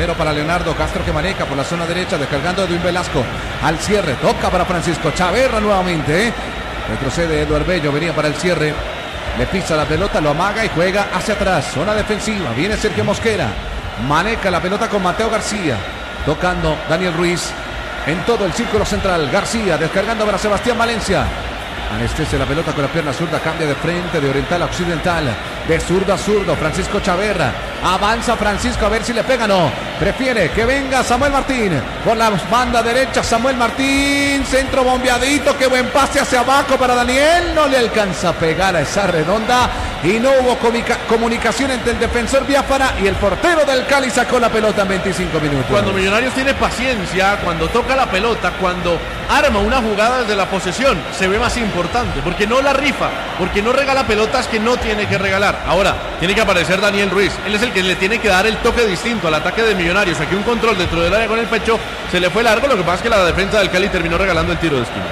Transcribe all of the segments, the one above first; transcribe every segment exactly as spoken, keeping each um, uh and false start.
Primero para Leonardo Castro, que maneja por la zona derecha, descargando Edwin Velasco. Al cierre, toca para Francisco Chaverra nuevamente. ¿eh? Retrocede Eduardo Bello, venía para el cierre. Le pisa la pelota, lo amaga y juega hacia atrás. Zona defensiva, viene Sergio Mosquera. Maneja la pelota con Mateo García. Tocando Daniel Ruiz. En todo el círculo central, García descargando para Sebastián Valencia. Anestesia la pelota con la pierna zurda, cambia de frente, de oriental a occidental, de zurdo a zurdo, Francisco Chaverra. Avanza Francisco a ver si le pega, no. Prefiere que venga Samuel Martín. Por la banda derecha, Samuel Martín. Centro bombeadito, qué buen pase hacia abajo para Daniel. No le alcanza a pegar a esa redonda. Y no hubo comunicación entre el defensor Biafara y el portero del Cali. Sacó la pelota en veinticinco minutos. Cuando Millonarios tiene paciencia, cuando toca la pelota, cuando arma una jugada desde la posesión, se ve más importante, porque no la rifa, porque no regala pelotas que no tiene que regalar. Ahora, tiene que aparecer Daniel Ruiz. Él es el que le tiene que dar el toque distinto al ataque de Millonarios. Aquí un control dentro del área con el pecho, se le fue largo, lo que pasa es que la defensa del Cali terminó regalando el tiro de esquina.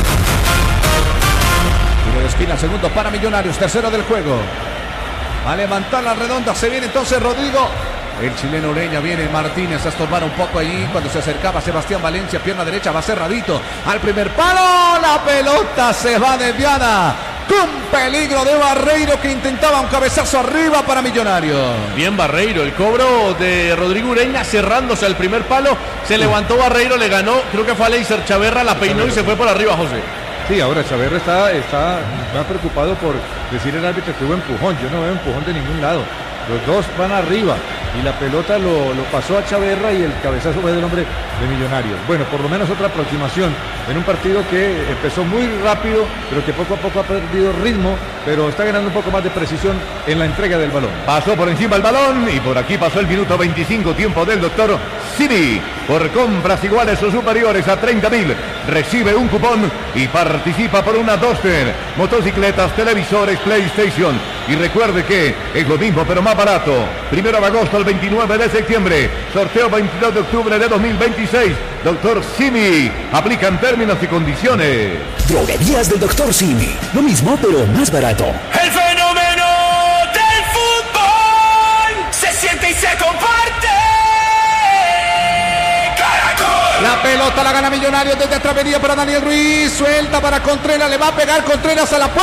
Tiro de esquina, segundo para Millonarios, tercero del juego. A levantar la redonda, se viene entonces Rodrigo. El chileno Ureña, viene Martínez a estorbar un poco allí cuando se acercaba Sebastián Valencia, pierna derecha, va cerradito al primer palo, la pelota se va desviada, con peligro de Barreiro que intentaba un cabezazo arriba para Millonarios. Bien Barreiro, el cobro de Rodrigo Ureña cerrándose al primer palo, se levantó Barreiro, le ganó, creo que fue a Leiser Chaverra, la peinó y se fue por arriba, José. Sí, ahora Chaverra está, está más preocupado por decir el árbitro que hubo empujón, yo no veo empujón de ningún lado. Los dos van arriba y la pelota lo, lo pasó a Chaverra y el cabezazo fue del hombre de Millonarios. Bueno, por lo menos otra aproximación en un partido que empezó muy rápido, pero que poco a poco ha perdido ritmo, pero está ganando un poco más de precisión en la entrega del balón. Pasó por encima el balón y por aquí pasó el minuto veinticinco, tiempo del doctor Simi. Por compras iguales o superiores a treinta mil, recibe un cupón y participa por una Duster, motocicletas, televisores, PlayStation. Y recuerde que es lo mismo pero más barato. Primero de agosto al veintinueve de septiembre. Sorteo veintidós de octubre de dos mil veintiséis. Doctor Simi. Aplican términos y condiciones. Droguerías del Doctor Simi. Lo mismo pero más barato. El fenómeno del fútbol se siente y se comparte. La pelota la gana Millonarios desde atrás, venía para Daniel Ruiz, suelta para Contreras, le va a pegar Contreras a la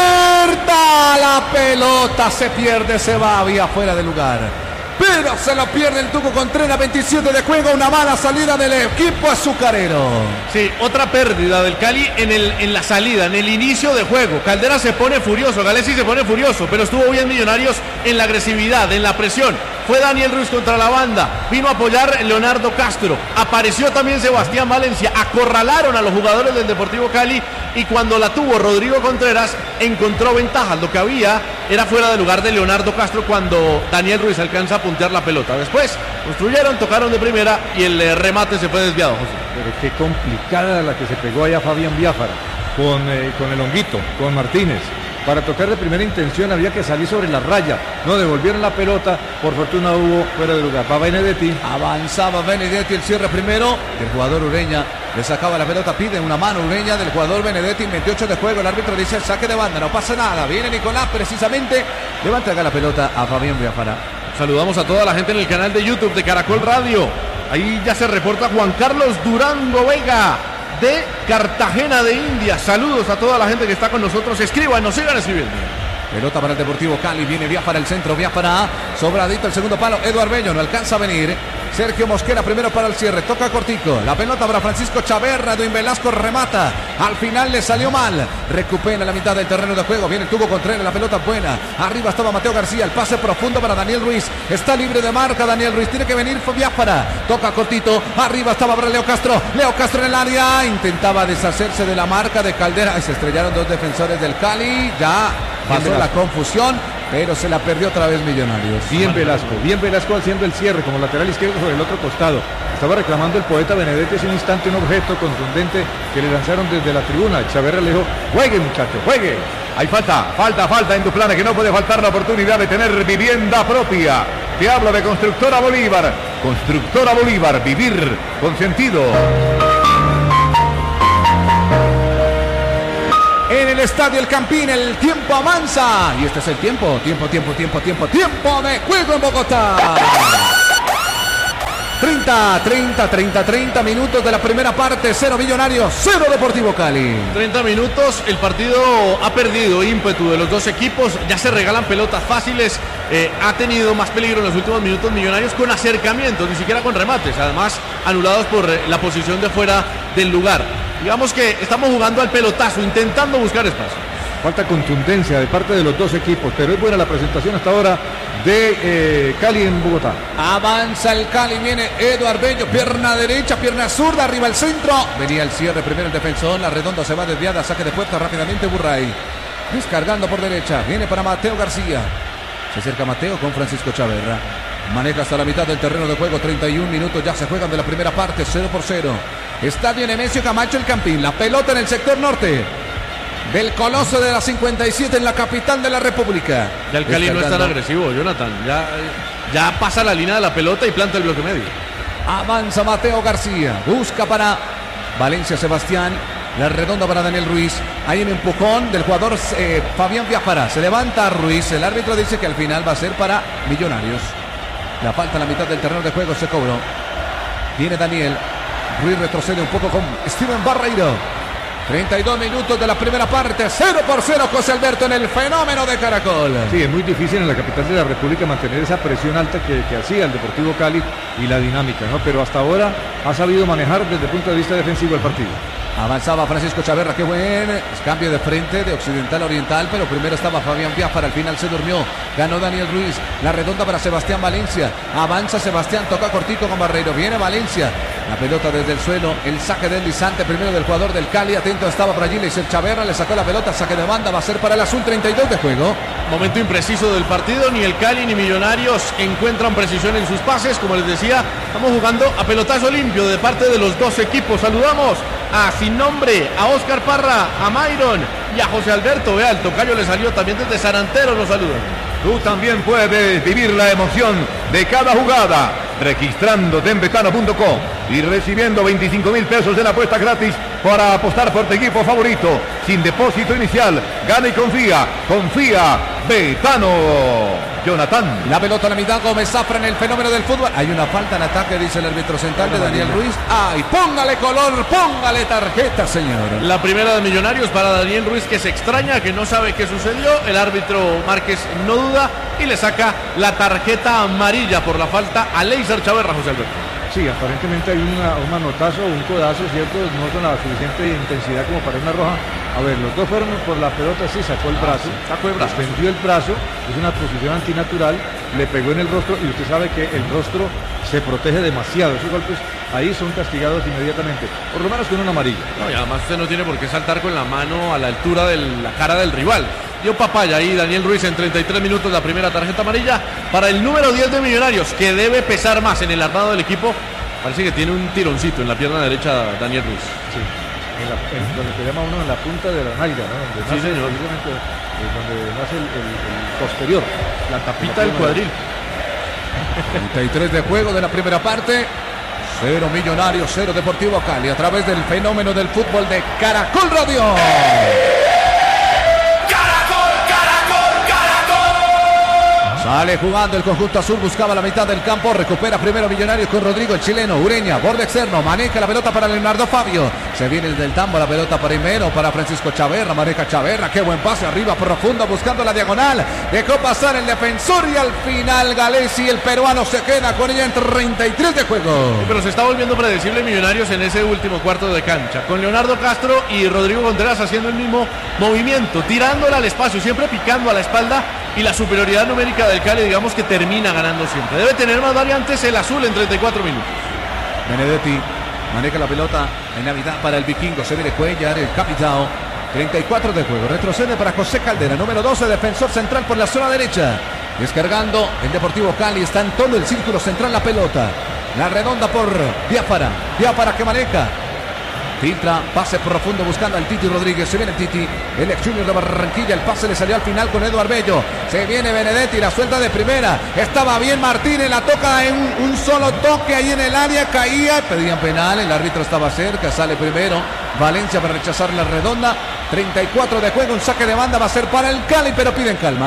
puerta, la pelota se pierde, se va, había fuera de lugar, pero se lo pierde el Tuco Contreras, veintisiete de juego, una mala salida del equipo azucarero. Sí, otra pérdida del Cali en, el, en la salida, en el inicio de juego. Caldera se pone furioso, Galesi se pone furioso, pero estuvo bien Millonarios en la agresividad, en la presión. Fue Daniel Ruiz contra la banda, vino a apoyar Leonardo Castro, apareció también Sebastián Valencia, acorralaron a los jugadores del Deportivo Cali y cuando la tuvo Rodrigo Contreras encontró ventajas. Lo que había era fuera de lugar de Leonardo Castro cuando Daniel Ruiz alcanza a puntear la pelota. Después construyeron, tocaron de primera y el eh, remate se fue desviado, José. Pero qué complicada la que se pegó allá Fabián Biafara con, eh, con el honguito, con Martínez. Para tocar de primera intención había que salir sobre la raya. No devolvieron la pelota. Por fortuna hubo fuera de lugar. Va Benedetti. Avanzaba Benedetti, el cierre primero. El jugador Ureña le sacaba la pelota. Pide una mano Ureña del jugador Benedetti. veintiocho de juego. El árbitro dice saque de banda. No pasa nada. Viene Nicolás precisamente. Le va a entregar la pelota a Fabián Biafara. Saludamos a toda la gente en el canal de YouTube de Caracol Radio. Ahí ya se reporta Juan Carlos Durango Vega de Cartagena de India. Saludos a toda la gente que está con nosotros. Escriban, nos sigan escribiendo. Pelota para el Deportivo Cali, viene Biafara el centro, Biafara, sobradito el segundo palo, Eduardo Bello, no alcanza a venir. Sergio Mosquera primero para el cierre, toca cortico, la pelota para Francisco Chaverra, Edwin Velasco remata, al final le salió mal, recupera la mitad del terreno de juego, viene el Tubo Contreras, la pelota buena, arriba estaba Mateo García, el pase profundo para Daniel Ruiz, está libre de marca Daniel Ruiz, tiene que venir Biafara, toca cortito, arriba estaba para Leo Castro, Leo Castro en el área, intentaba deshacerse de la marca de Caldera, se estrellaron dos defensores del Cali, ya pasó la confusión, pero se la perdió otra vez Millonarios. Bien Velasco, bien Velasco haciendo el cierre como lateral izquierdo sobre el otro costado. Estaba reclamando el poeta Benedetti hace un instante un objeto contundente que le lanzaron desde la tribuna. Chaverra le dijo, juegue muchacho, juegue. Hay falta, falta, falta en tu plan, que no puede faltar la oportunidad de tener vivienda propia. Te hablo de Constructora Bolívar. Constructora Bolívar, vivir con sentido. En el estadio El Campín, el tiempo avanza. Y este es el tiempo, tiempo, tiempo, tiempo, tiempo, tiempo de juego en Bogotá. treinta, treinta, treinta, treinta minutos de la primera parte. Cero Millonarios, cero Deportivo Cali. treinta minutos, el partido ha perdido ímpetu de los dos equipos, ya se regalan pelotas fáciles, eh, ha tenido más peligro en los últimos minutos Millonarios con acercamientos, ni siquiera con remates, además anulados por eh, la posición de fuera del lugar. Digamos que estamos jugando al pelotazo, intentando buscar espacio. Falta contundencia de parte de los dos equipos, pero es buena la presentación hasta ahora de eh, Cali en Bogotá. Avanza el Cali, viene Eduard Bello, pierna derecha, pierna zurda, arriba el centro. Venía el cierre, primero el defensor, la redonda se va desviada, saque de puerta rápidamente Burray. Descargando por derecha, viene para Mateo García. Se acerca Mateo con Francisco Chaverra. Maneja hasta la mitad del terreno de juego, treinta y un minutos ya se juegan de la primera parte, cero por cero. Estadio Nemesio Camacho El Campín, la pelota en el sector norte del Coloso de la cincuenta y siete en la capital de la República. Ya el Cali no es tan agresivo, Jonathan. Ya, ya pasa la línea de la pelota y planta el bloque medio. Avanza Mateo García. Busca para Valencia Sebastián. La redonda para Daniel Ruiz. Hay un empujón del jugador eh, Fabián Biafara. Se levanta Ruiz. El árbitro dice que al final va a ser para Millonarios. La falta en la mitad del terreno de juego se cobró. Viene Daniel. Ruiz retrocede un poco con Steven Barreiro. treinta y dos minutos de la primera parte, cero por cero José Alberto en el fenómeno de Caracol. Sí, es muy difícil en la capital de la República mantener esa presión alta que, que hacía el Deportivo Cali y la dinámica, ¿no? Pero hasta ahora ha sabido manejar desde el punto de vista defensivo el partido. Avanzaba Francisco Chaverra, qué buen cambio de frente de occidental a oriental, pero primero estaba Fabián Biafara, al final se durmió, ganó Daniel Ruiz, la redonda para Sebastián Valencia, avanza Sebastián, toca cortico con Barreiro, viene Valencia, la pelota desde el suelo, el saque deslizante primero del jugador del Cali, atento estaba por allí, le hizo Chaverra, le sacó la pelota, saque de banda, va a ser para el azul, treinta y dos de juego. Momento impreciso del partido, ni el Cali ni Millonarios encuentran precisión en sus pases, como les decía, estamos jugando a pelotazo limpio de parte de los dos equipos. Saludamos a Sin Nombre, a Oscar Parra, a Myron y a José Alberto. Vea, el tocayo le salió también desde Sarantero, nos saludan. Tú también puedes vivir la emoción de cada jugada registrándote en betano punto com y recibiendo veinticinco mil pesos en apuesta gratis para apostar por tu equipo favorito sin depósito inicial. Gana y confía, confía Betano. Jonathan. La pelota a la mitad, Gómez Zafra en el fenómeno del fútbol. Hay una falta en ataque, dice el árbitro central de Daniel Ruiz. ¡Ay, póngale color, póngale tarjeta, señor! La primera de Millonarios para Daniel Ruiz, que se extraña, que no sabe qué sucedió. El árbitro Márquez no duda y le saca la tarjeta amarilla por la falta a Leiser Chaverra, José Alberto. Sí, aparentemente hay una, un manotazo, un codazo, ¿cierto? No con la suficiente intensidad como para una roja. A ver, los dos fueron por la pelota, sí, sacó el brazo, sacó el brazo, extendió el brazo, es una posición antinatural, le pegó en el rostro y usted sabe que el rostro se protege demasiado. Esos golpes ahí son castigados inmediatamente, por lo menos con una amarilla. No, y además usted no tiene por qué saltar con la mano a la altura de la cara del rival. Dio papaya ahí Daniel Ruiz en treinta y tres minutos, la primera tarjeta amarilla para el número diez de Millonarios, que debe pesar más en el armado del equipo. Parece que tiene un tironcito en la pierna derecha Daniel Ruiz. Sí, en la, en donde se llama uno en la punta de la nalga, ¿no? Donde sí, nace, señor. Eh, donde nace el, el, el posterior. La tapita del cuadril. treinta y tres de juego de la primera parte. Cero Millonarios, cero Deportivo Cali, a través del fenómeno del fútbol de Caracol Radio. Sale jugando el conjunto azul, buscaba la mitad del campo, recupera primero Millonarios con Rodrigo, el chileno, Ureña, borde externo, maneja la pelota para Leonardo Fabio, se viene el del tambo, la pelota primero para Francisco Chaverra, maneja Chaverra, qué buen pase arriba, profundo, buscando la diagonal, dejó pasar el defensor y al final Galesi, el peruano, se queda con ella en treinta y tres de juego. Sí, pero se está volviendo predecible Millonarios en ese último cuarto de cancha, con Leonardo Castro y Rodrigo Contreras haciendo el mismo movimiento, tirándola al espacio, siempre picando a la espalda, y la superioridad numérica del Cali, digamos que termina ganando siempre. Debe tener más variantes el azul en treinta y cuatro minutos. Benedetti maneja la pelota en Navidad para el vikingo, se viene Cuellar, el capitán. treinta y cuatro de juego, retrocede para José Caldera, número doce, defensor central por la zona derecha. Descargando el Deportivo Cali, está en todo el círculo central la pelota. La redonda por Biafara, Biafara que maneja. Filtra, pase profundo buscando al Titi Rodríguez, se viene el Titi, el ex Junior de Barranquilla, el pase le salió al final con Eduard Bello, se viene Benedetti, la suelta de primera, estaba bien Martínez, la toca en un, un solo toque ahí en el área, caía, pedían penal, el árbitro estaba cerca, sale primero Valencia para rechazar la redonda, treinta y cuatro de juego, un saque de banda va a ser para el Cali, pero piden calma.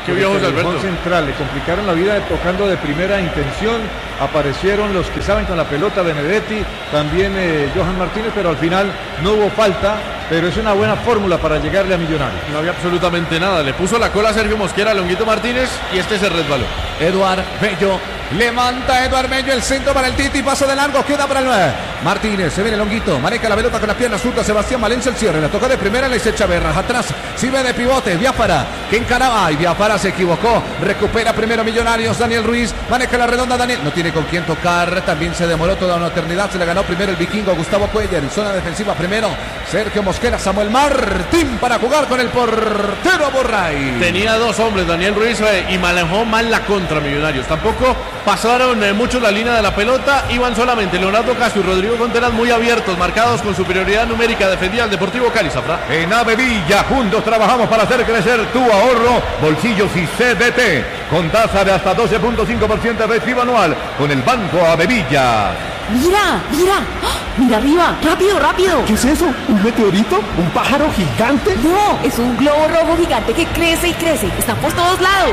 ¿Qué vio José el callejón Alberto? central, le complicaron la vida tocando de primera intención, aparecieron los que saben con la pelota, Benedetti, también eh, Johan Martínez, pero al final no hubo falta, pero es una buena fórmula para llegarle a Millonarios. No había absolutamente nada. Le puso la cola a Sergio Mosquera a Longuito Martínez y este se resbaló. Eduard Bello, levanta Eduard Bello, el centro para el Titi, paso de largo, queda para el nueve. Martínez, se viene Longuito, maneja la pelota con la pierna zurda, Sebastián Valencia el cierre, la toca de primera, le dice Chaverra, atrás, sirve de pivote, Biafara, que encaraba, ay, Biafara se equivocó, recupera primero Millonarios, Daniel Ruiz, maneja la redonda, Daniel, no tiene con quién tocar, también se demoró toda una eternidad, se le ganó primero el vikingo Gustavo Cuellar, en zona defensiva primero, Sergio Mosquera, Samuel Martín para jugar con el portero Borray. Tenía dos hombres, Daniel Ruiz, eh, y manejó mal la contra Millonarios. Tampoco pasaron eh, mucho la línea de la pelota, iban solamente Leonardo Castro y Rodrigo Contreras muy abiertos, marcados con superioridad numérica, defendía el Deportivo Cali, Zafra. En Avevilla, juntos trabajamos para hacer crecer tu ahorro, bolsillos y C D T, con tasa de hasta doce punto cinco por ciento efectivo anual, con el Banco Avevilla. Mira, mira, ¡ah! Mira arriba, rápido, rápido. ¿Qué es eso? ¿Un meteorito? ¿Un pájaro gigante? No, es un globo rojo gigante que crece y crece, está por todos lados.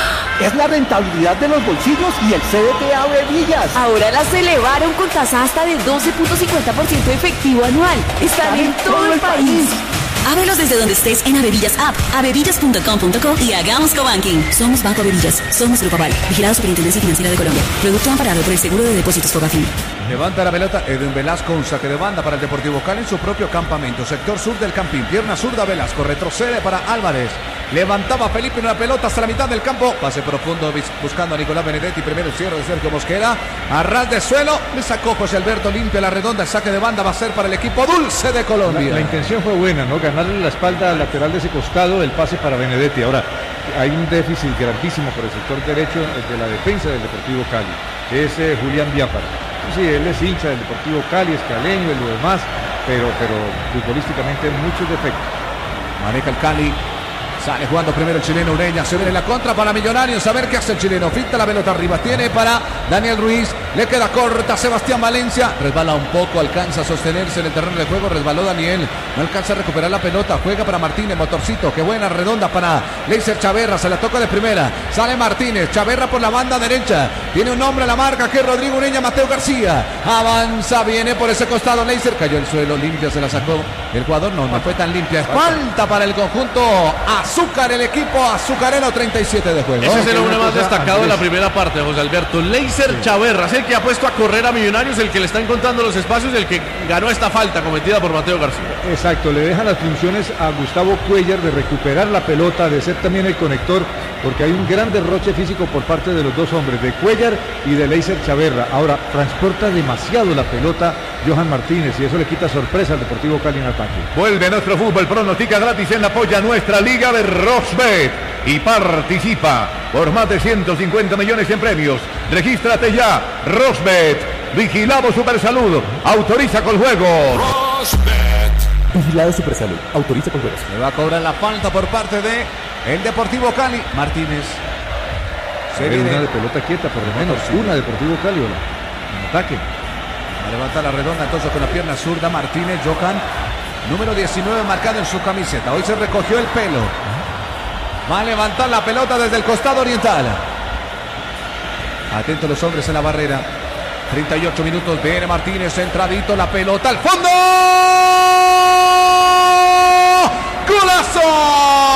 Es la rentabilidad de los bolsillos y el C D T Avevillas. Ahora las elevaron con tasa hasta de doce punto cincuenta por ciento efectivo anual. Están en todo el país. Ábrelos desde donde estés en Avevillas App, avevillas punto com punto co y hagamos cobanking. Somos Banco Avevillas, somos Grupo Aval, vigilado Superintendencia Financiera de Colombia. Producto amparado por el Seguro de Depósitos Fogafín. Levanta la pelota Edwin Velasco, un saque de banda para el Deportivo Cali en su propio campamento, sector sur del Campín, pierna zurda Velasco, retrocede para Álvarez, levantaba Felipe en una pelota hasta la mitad del campo, pase profundo buscando a Nicolás Benedetti, primero el cierre de Sergio Mosquera, a ras de suelo, le sacó José Alberto, limpia la redonda, el saque de banda va a ser para el equipo dulce de Colombia. La, la intención fue buena, ¿no? Ganarle la espalda al lateral de ese costado, el pase para Benedetti. Ahora, hay un déficit grandísimo por el sector derecho de la defensa del Deportivo Cali, que es eh, Julián Biafara. Sí, él es hincha del Deportivo Cali, es caleño y lo demás, pero, pero futbolísticamente muchos defectos. Maneja el Cali. Sale jugando primero el chileno Ureña, se viene la contra para Millonarios, a ver qué hace el chileno, finta la pelota arriba, tiene para Daniel Ruiz, le queda corta Sebastián Valencia, resbala un poco, alcanza a sostenerse en el terreno de juego, resbaló Daniel, no alcanza a recuperar la pelota, juega para Martínez, motorcito, qué buena redonda para Leiser Chaverra, se la toca de primera, sale Martínez, Chaverra por la banda derecha, tiene un hombre a la marca que es Rodrigo Ureña, Mateo García, avanza, viene por ese costado Leiser, cayó el suelo, limpia, se la sacó el jugador, no, no fue tan limpia, falta para el conjunto Azúcar, el equipo azucarero, treinta y siete de juego. Ese es el hombre más destacado de la primera parte, José Alberto. Leiser sí. Chaverra, es el que ha puesto a correr a Millonarios, el que le está encontrando los espacios, el que ganó esta falta cometida por Mateo García. Exacto, le deja las funciones a Gustavo Cuellar de recuperar la pelota, de ser también el conector, porque hay un gran derroche físico por parte de los dos hombres, de Cuellar y de Leiser Chaverra. Ahora, transporta demasiado la pelota Johan Martínez y eso le quita sorpresa al Deportivo Cali en ataque. Vuelve nuestro fútbol, pronostica gratis en la polla nuestra Liga de Rosbet y participa por más de ciento cincuenta millones en premios. Regístrate ya, Rosbet, vigilado Supersalud, autoriza con juegos. Rosbet. Vigilado Supersalud, autoriza con juegos. Le va a cobrar la falta por parte de el Deportivo Cali. Martínez. Se viene una de pelota quieta, por lo menos, sí. Una Deportivo Cali, hola. En ataque. Va a levantar la redonda entonces con la pierna zurda Martínez, Johan, número diecinueve marcado en su camiseta. Hoy se recogió el pelo. Va a levantar la pelota desde el costado oriental. Atentos los hombres en la barrera. treinta y ocho minutos, viene Martínez, centradito, la pelota al fondo. ¡Golazo!